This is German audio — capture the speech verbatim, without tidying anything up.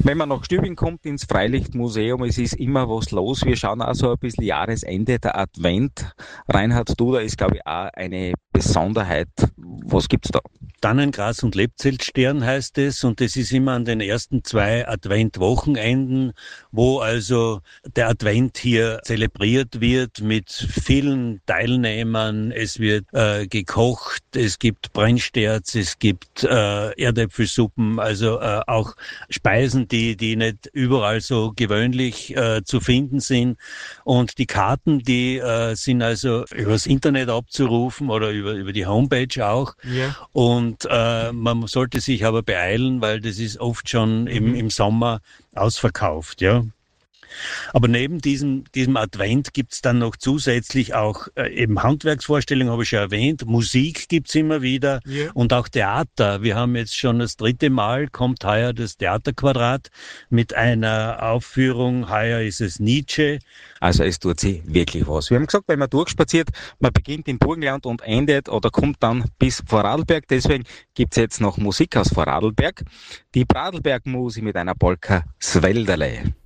Wenn man nach Stübing kommt ins Freilichtmuseum, es ist immer was los. Wir schauen auch so ein bisschen Jahresende, der Advent. Reinhard Duder ist, glaube ich, auch eine Besonderheit. Was gibt's da? Tannengras und Lebzeltstern heißt es, und es ist immer an den ersten zwei Adventwochenenden, wo also der Advent hier zelebriert wird mit vielen Teilnehmern. Es wird äh, gekocht, es gibt Brennsterz, es gibt äh, Erdäpfelsuppen, also äh, auch Speisen, die die nicht überall so gewöhnlich äh, zu finden sind. Und die Karten, die äh, sind also übers Internet abzurufen oder über über die Homepage auch. Ja. Und äh, man sollte sich aber beeilen, weil das ist oft schon im, im Sommer ausverkauft, ja. Aber neben diesem, diesem Advent gibt's dann noch zusätzlich auch äh, eben Handwerksvorstellungen, habe ich schon erwähnt, Musik gibt's immer wieder, Ja. und auch Theater. Wir haben jetzt schon das dritte Mal, kommt heuer das Theaterquadrat mit einer Aufführung, heuer ist es Nietzsche. Also es tut sich wirklich was. Wir haben gesagt, wenn man durchspaziert, man beginnt in Burgenland und endet oder kommt dann bis Vorarlberg. Deswegen gibt's jetzt noch Musik aus Vorarlberg. Die Pradlberg-Musi mit einer Polka Swelderle.